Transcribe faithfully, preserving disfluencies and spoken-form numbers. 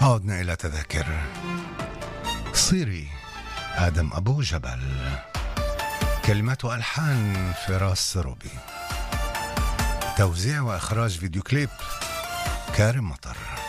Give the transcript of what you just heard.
عدنا إلى تذاكر صيري آدم أبو جبل، كلمات وألحان فراس سروبي، توزيع وإخراج فيديو كليب كارم مطر.